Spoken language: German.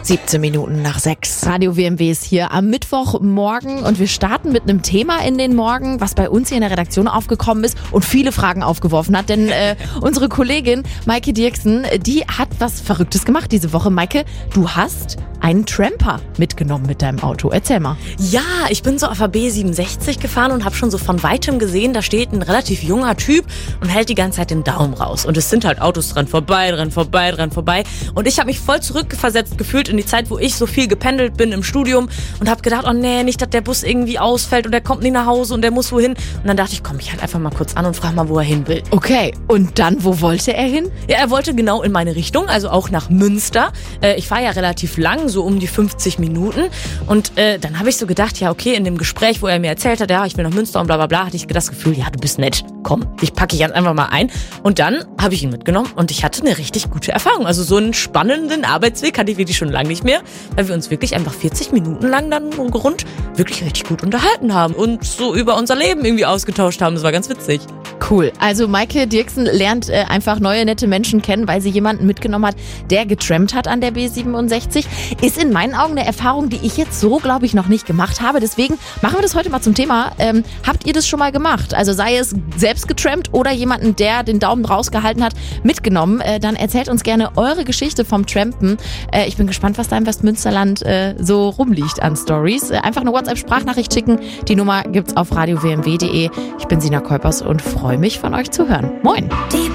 17 Minuten nach 6. Radio WMW ist hier am Mittwochmorgen und wir starten mit einem Thema in den Morgen, was bei uns hier in der Redaktion aufgekommen ist und viele Fragen aufgeworfen hat. Denn unsere Kollegin Maike Dirksen, die hat was Verrücktes gemacht diese Woche. Maike, du hast einen Tramper mitgenommen mit deinem Auto. Erzähl mal. Ja, ich bin so auf der B67 gefahren und habe schon so von Weitem gesehen, da steht ein relativ junger Typ und hält die ganze Zeit den Daumen raus. Und es sind halt Autos dran vorbei. Und ich habe mich voll zurückversetzt gefühlt in die Zeit, wo ich so viel gependelt bin im Studium und habe gedacht, oh nee, nicht, dass der Bus irgendwie ausfällt und der kommt nicht nach Hause und der muss wohin. Und dann dachte ich, komm, ich halt einfach mal kurz an und frage mal, wo er hin will. Okay, und dann, wo wollte er hin? Ja, er wollte genau in meine Richtung, also auch nach Münster. Ich fahre ja relativ lang, so um die 50 Minuten. Und dann habe ich so gedacht, ja okay, in dem Gespräch, wo er mir erzählt hat, ja, ich will nach Münster und bla bla bla, hatte ich das Gefühl, ja, du bist nett, komm, dich packe ich jetzt einfach mal ein. Und dann habe ich ihn mitgenommen und ich hatte eine richtig gute Erfahrung. Also so einen spannenden Arbeitsweg hatte ich wirklich schon lange nicht mehr, weil wir uns wirklich einfach 40 Minuten lang dann rund wirklich richtig gut unterhalten haben und so über unser Leben irgendwie ausgetauscht haben. Das war ganz witzig. Cool. Also Maike Dirksen lernt einfach neue, nette Menschen kennen, weil sie jemanden mitgenommen hat, der getrampt hat an der B67. Ist in meinen Augen eine Erfahrung, die ich jetzt so, glaube ich, noch nicht gemacht habe. Deswegen machen wir das heute mal zum Thema. Habt ihr das schon mal gemacht? Also sei es selbst getrampt oder jemanden, der den Daumen rausgehalten hat, mitgenommen. Dann erzählt uns gerne eure Geschichte vom Trampen. Ich bin gespannt, was da im Westmünsterland so rumliegt an Stories. Einfach eine WhatsApp-Sprachnachricht schicken. Die Nummer gibt's auf radiowmw.de. Ich bin Sina Keupers und freue mich, von euch zu hören. Moin!